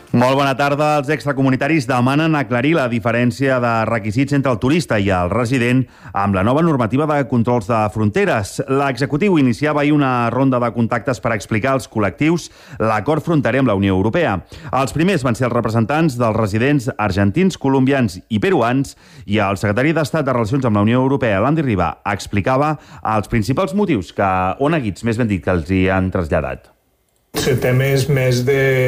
Molt bona tarda. Els extracomunitaris demanen aclarir la diferència de requisits entre el turista i el resident amb la nova normativa de controls de fronteres. L'executiu iniciava ahir una ronda de contactes per explicar als col·lectius l'acord fronterer amb la Unió Europea. Els primers van ser els representants dels residents argentins, colombians i peruans, i el secretari d'Estat de Relacions amb la Unió Europea, Landi Riba, explicava els principals motius que, o neguits, més ben dit, que els hi han traslladat. Temes més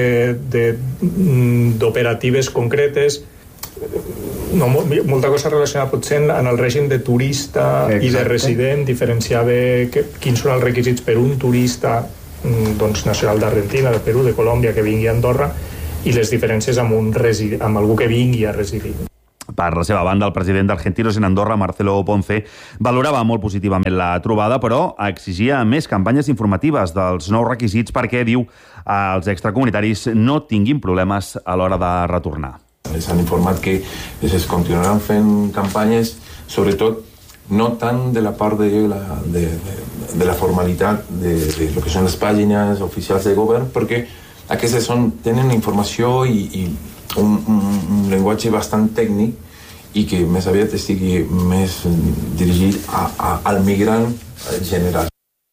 d'operatives concretes, no, molta cosa relacionada potser en el règim de turista. Exacte. I de resident, diferenciar quins són els requisits per un turista nacional d'Argentina, de Perú, de Colòmbia, que vingui a Andorra, i les diferències amb algú que vingui a residir. Per la seva banda, el president d'Argentinos en Andorra, Marcelo Ponce, valorava molt positivament la trobada, però exigia més campanyes informatives dels nous requisits perquè, diu, els extracomunitaris no tinguin problemes a l'hora de retornar. S'han informat que es continuaran fent campanyes, sobretot no tant de la part de la formalitat de lo que són les pàgines oficials de govern, perquè aquestes tenen informació i un llenguatge bastant tècnic i que més aviat estigui més dirigit al migrant general.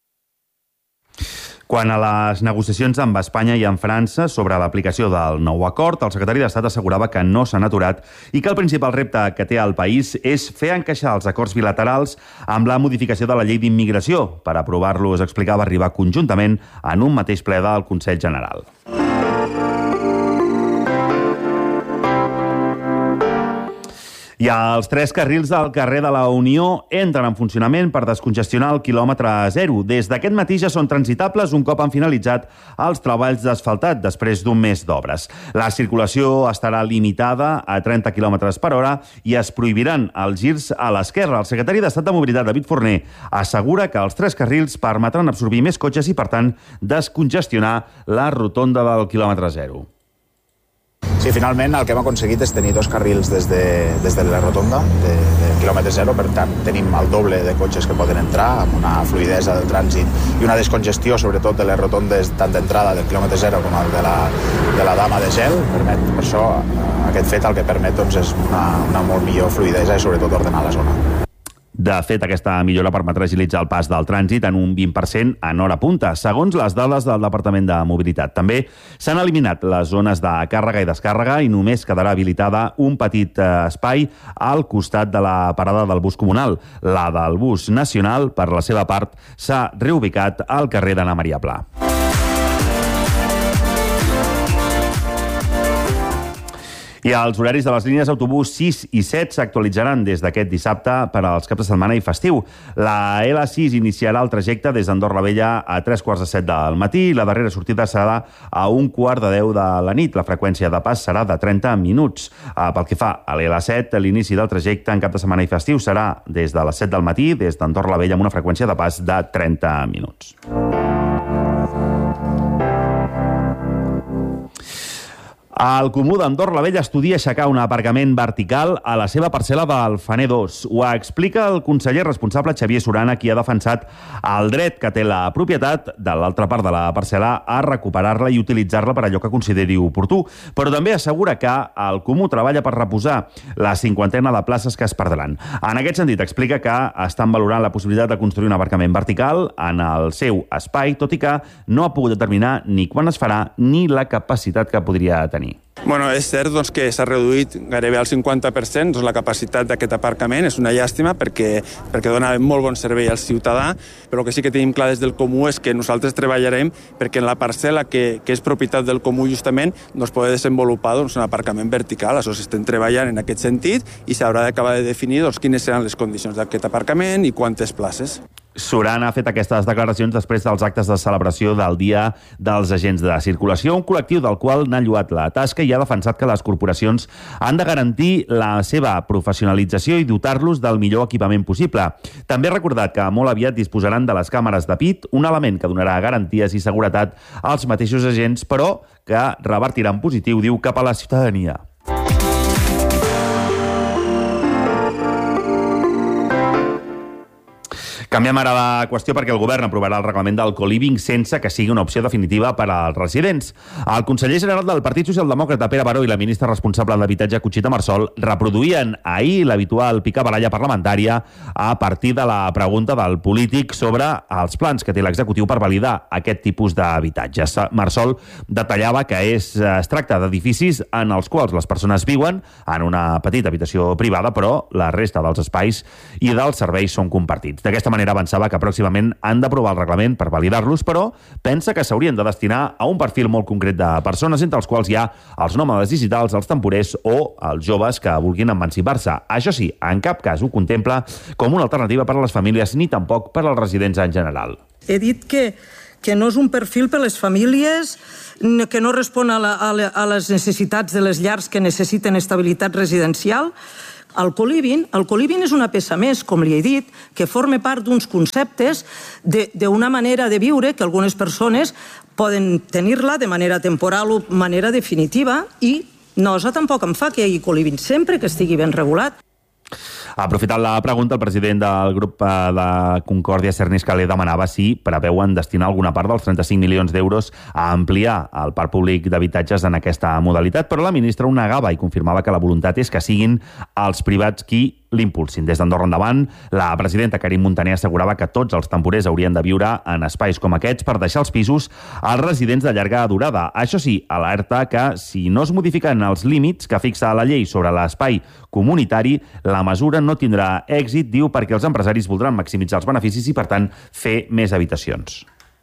Quant a les negociacions amb Espanya i amb França sobre l'aplicació del nou acord, el secretari d'Estat assegurava que no s'han aturat i que el principal repte que té el país és fer encaixar els acords bilaterals amb la modificació de la llei d'immigració. Per aprovar-los, explicava, arribar conjuntament en un mateix ple del Consell General. I els 3 carrils del carrer de la Unió entren en funcionament per descongestionar el quilòmetre 0. Des d'aquest matí ja són transitables un cop han finalitzat els treballs d'asfaltat després d'un mes d'obres. La circulació estarà limitada a 30 km per hora i es prohibiran els girs a l'esquerra. El secretari d'Estat de Mobilitat, David Forner, assegura que els 3 carrils permetran absorbir més cotxes i, per tant, descongestionar la rotonda del quilòmetre 0. Sí, finalment el que hem aconseguit és tenir 2 carrils des de la rotonda de quilòmetre 0, per tant tenim el doble de cotxes que poden entrar, amb una fluïdesa del trànsit i una descongestió sobretot de les rotondes tant d'entrada del quilòmetre 0 com el de la Dama de Gel. Per això aquest fet el que permet és una molt millor fluïdesa i sobretot ordenar la zona. De fet, aquesta millora permetrà agilitzar el pas del trànsit en un 20% en hora punta, segons les dades del Departament de Mobilitat. També s'han eliminat les zones de càrrega i descàrrega i només quedarà habilitada un petit espai al costat de la parada del bus comunal. La del bus nacional, per la seva part, s'ha reubicat al carrer d'Anna Maria Pla. I els horaris de les línies d'autobús 6 i 7 s'actualitzaran des d'aquest dissabte per als caps de setmana i festiu. La L6 iniciarà el trajecte des d'Andorra la Vella a 3:45 del matí i la darrera sortida serà a 1:45 de la nit. La freqüència de pas serà de 30 minuts. Pel que fa a l'L7, l'inici del trajecte en cap de setmana i festiu serà des de les 7 del matí, des d'Andorra la Vella, amb una freqüència de pas de 30 minuts. El Comú d'Andorra la Vella estudia aixecar un aparcament vertical a la seva parcel·la del Faner 2. Ho explica el conseller responsable Xavier Surana, qui ha defensat el dret que té la propietat de l'altra part de la parcel·la a recuperar-la i utilitzar-la per allò que consideri oportú. Però també assegura que el Comú treballa per reposar la 50ena de places que es perdran. En aquest sentit, explica que estan valorant la possibilitat de construir un aparcament vertical en el seu espai, tot i que no ha pogut determinar ni quan es farà ni la capacitat que podria tenir. Bueno, és cert que s'ha reduït gairebé al 50% la capacitat d'aquest aparcament. És una llàstima perquè dona molt bon servei al ciutadà, però el que sí que tenim clar des del Comú és que nosaltres treballarem perquè en la parcel·la que és propietat del Comú justament pugui desenvolupar un aparcament vertical. Això s'estem treballant en aquest sentit i s'haurà d'acabar de definir quines seran les condicions d'aquest aparcament i quantes places. Surana ha fet aquestes declaracions després dels actes de celebració del Dia dels Agents de Circulació, un col·lectiu del qual n'ha lloat la tasca i ha defensat que les corporacions han de garantir la seva professionalització i dotar-los del millor equipament possible. També ha recordat que molt aviat disposaran de les càmeres de pit, un element que donarà garanties i seguretat als mateixos agents, però que revertirà en positiu, diu, cap a la ciutadania. Canviem ara la qüestió perquè el govern aprovarà el reglament del co-living sense que sigui una opció definitiva per als residents. El conseller general del Partit Socialdemòcrata, Pere Baró, i la ministra responsable d'Habitatge, Conxita Marsol, reproduïen ahir l'habitual picabaralla parlamentària a partir de la pregunta del polític sobre els plans que té l'executiu per validar aquest tipus d'habitatges. Marsol detallava que es tracta d'edificis en els quals les persones viuen en una petita habitació privada, però la resta dels espais i dels serveis són compartits. D'aquesta manera avançava que pròximament han d'aprovar el reglament per validar-los, però pensa que s'haurien de destinar a un perfil molt concret de persones, entre els quals hi ha els nòmades digitals, els temporers o els joves que vulguin emancipar-se. Això sí, en cap cas ho contempla com una alternativa per a les famílies ni tampoc per als residents en general. He dit que no és un perfil per a les famílies, que no respon a les necessitats de les llars que necessiten estabilitat residencial. El co-living és una peça més, com li he dit, que forma part d'uns conceptes d'una manera de viure que algunes persones poden tenir-la de manera temporal o manera definitiva, i nosa tampoc em fa que hi hagi co-living, sempre que estigui ben regulat. Aprofitant la pregunta, el president del grup de Concòrdia, Cerny Escalé, demanava si preveuen destinar alguna part dels 35 milions d'euros a ampliar el parc públic d'habitatges en aquesta modalitat, però la ministra ho negava i confirmava que la voluntat és que siguin els privats qui l'impulsin. Des d'Andorra Endavant, la presidenta Carime Montaner assegurava que tots els temporers haurien de viure en espais com aquests per deixar els pisos als residents de llarga durada. Això sí, alerta que si no es modifiquen els límits que fixa la llei sobre l'espai comunitari, la mesura no tindrà èxit, diu, perquè els empresaris voldran maximitzar els beneficis i, per tant, fer més habitacions.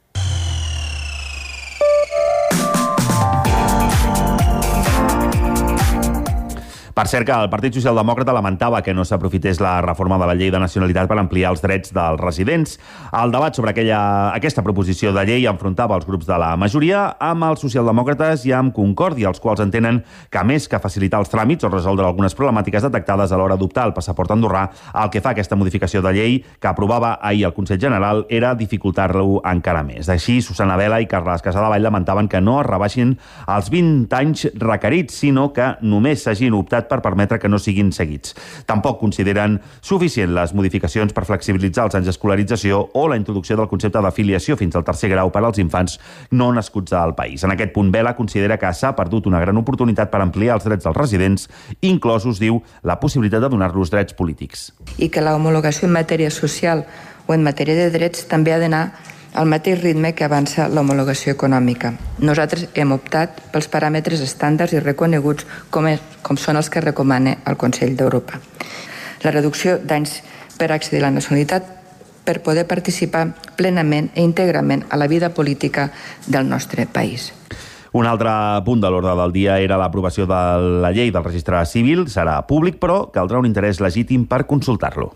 Per cert, que el Partit Socialdemòcrata lamentava que no s'aprofités la reforma de la llei de nacionalitat per ampliar els drets dels residents. El debat sobre aquesta proposició de llei enfrontava els grups de la majoria amb els socialdemòcrates i amb Concòrdia, els quals entenen que més que facilitar els tràmits o resoldre algunes problemàtiques detectades a l'hora d'optar el passaport andorrà, el que fa aquesta modificació de llei que aprovava ahir el Consell General era dificultar-lo encara més. Així, Susana Vela i Carles Casadevall lamentaven que no es rebaixin els 20 anys requerits, sinó que només s'hagin optat per permetre que no siguin seguits. Tampoc consideren suficient les modificacions per flexibilitzar els anys d'escolarització o la introducció del concepte d'afiliació fins al tercer grau per als infants no nascuts al país. En aquest punt, Vela considera que s'ha perdut una gran oportunitat per ampliar els drets dels residents, inclosos, diu, la possibilitat de donar-los drets polítics. I que la homologació en matèria social o en matèria de drets també ha d'anar al mateix ritme que avança l'homologació econòmica. Nosaltres hem optat pels paràmetres estàndards i reconeguts com són els que recomana el Consell d'Europa. La reducció d'anys per accedir a la nacionalitat per poder participar plenament i íntegrament a la vida política del nostre país. Un altre punt de l'ordre del dia era l'aprovació de la llei del registre civil. Serà públic, però caldrà un interès legítim per consultar-lo.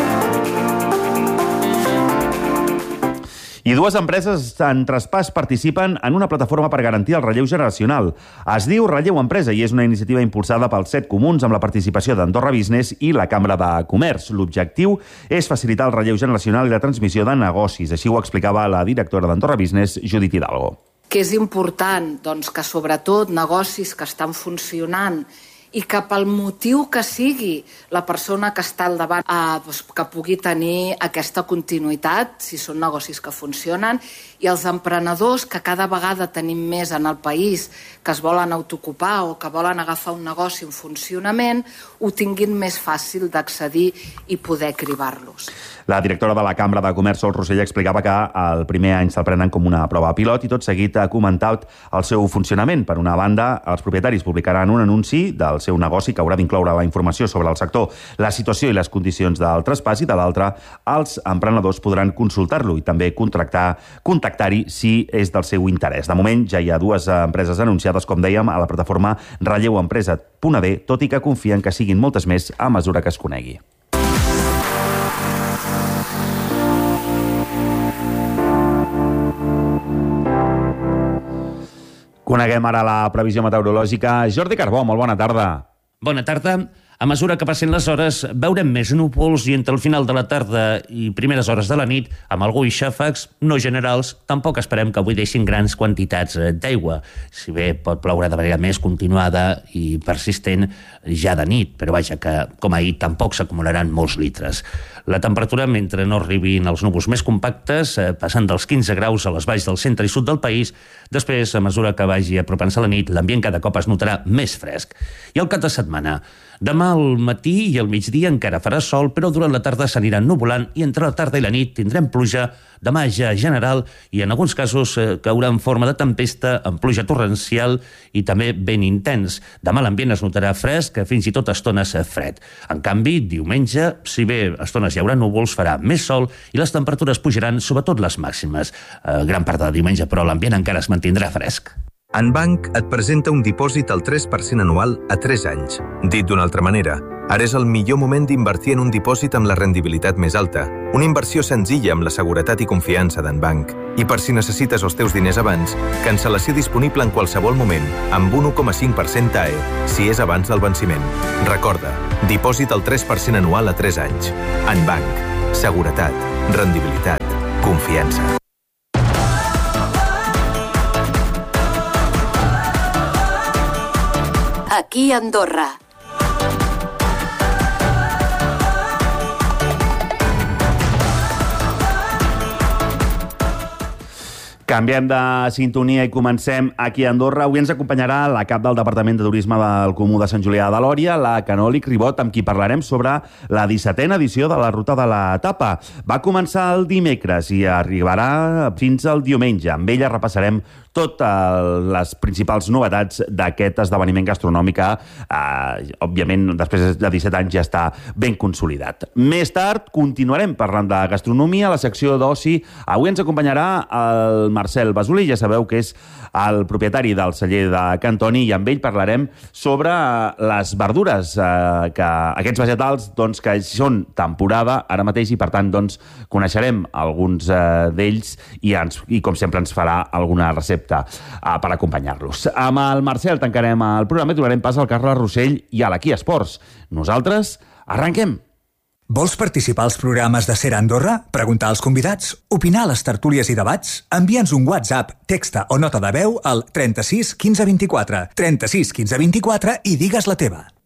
I dues empreses en traspàs participen en una plataforma per garantir el relleu generacional. Es diu Relleu Empresa i és una iniciativa impulsada pels 7 comuns amb la participació d'Andorra Business i la Cambra de Comerç. L'objectiu és facilitar el relleu generacional i la transmissió de negocis. Així ho explicava la directora d'Andorra Business, Judit Hidalgo. Que és important que sobretot negocis que estan funcionant i que pel motiu que sigui la persona que està al davant que pugui tenir aquesta continuïtat, si són negocis que funcionen, i els emprenedors que cada vegada tenim més en el país que es volen autoocupar o que volen agafar un negoci en funcionament, ho tinguin més fàcil d'accedir i poder cribar-los. La directora de la Cambra de Comerç, Sol Rossell, explicava que el primer any se'l prenen com una prova pilot i tot seguit ha comentat el seu funcionament. Per una banda, els propietaris publicaran un anunci del seu negoci que haurà d'incloure la informació sobre el sector, la situació i les condicions del traspàs, i de l'altra, els emprenedors podran consultar-lo i també contactar-hi si és del seu interès. De moment ja hi ha dues empreses anunciades, com dèiem, a la plataforma relleuempresa.d, tot i que confien que siguin moltes més a mesura que es conegui. Coneguem ara la previsió meteorològica. Jordi Carbó, molt bona tarda. Bona tarda. A mesura que passin les hores, veurem més núvols i entre el final de la tarda i primeres hores de la nit, amb alguns xàfecs no generals, tampoc esperem que avui deixin grans quantitats d'aigua. Si bé pot ploure de manera més continuada i persistent ja de nit, però vaja que, com ahir, tampoc s'acumularan molts litres. La temperatura, mentre no arribin els núvols més compactes, passant dels 15 graus a les valls del centre i sud del país, després, a mesura que vagi apropant-se la nit, l'ambient cada cop es notarà més fresc. I el cap de setmana, demà al matí i al migdia encara farà sol, però durant la tarda s'anirà ennuvolant i entre la tarda i la nit tindrem pluja, demà ja general i en alguns casos caurà en forma de tempesta amb pluja torrencial i també ben intens. Demà l'ambient es notarà fresc, fins i tot a estones fred. En canvi, diumenge, si bé a estones hi haurà núvols, farà més sol i les temperatures pujaran, sobretot les màximes. Gran part de diumenge, però l'ambient encara es mantindrà fresc. Anbank et presenta un dipòsit al 3% anual a 3 anys. Dit d'una altra manera, ara és el millor moment d'invertir en un dipòsit amb la rendibilitat més alta, una inversió senzilla amb la seguretat i confiança d'Anbank. I per si necessites els teus diners abans, cancel·lació disponible en qualsevol moment, amb 1,5% TAE, si és abans del venciment. Recorda, dipòsit al 3% anual a 3 anys. Anbank. Seguretat, rendibilitat, confiança. Aquí a Andorra. Canviem de sintonia i comencem aquí a Andorra. Avui ens acompanyarà la cap del Departament de Turisme del Comú de Sant Julià de Lòria, la Canòlic Ribot, amb qui parlarem sobre la 17a edició de la Ruta de l'Etapa. Va començar el dimecres i arribarà fins al diumenge. Amb ella repassarem totes les principals novetats d'aquest esdeveniment gastronòmic que, òbviament, després de 17 anys ja està ben consolidat. Més tard continuarem parlant de gastronomia a la secció d'oci. Avui ens acompanyarà el Marcel Basolí, ja sabeu que és el propietari del celler de Cantoni, i amb ell parlarem sobre les verdures, que aquests vegetals doncs, que són temporada ara mateix i, per tant, doncs, coneixerem alguns d'ells i, com sempre, ens farà alguna recepta per acompanyar-los. Amb el Marcel tancarem el programa i donarem pas al Carles Rossell i a l'Aquí Esports. Nosaltres arrenquem! Vols participar als programes de Ser Andorra? Preguntar als convidats? Opinar a les tertúlies i debats? Envia'ns un WhatsApp, texta o nota de veu al 36 15 24. 36 15 24 i digues la teva.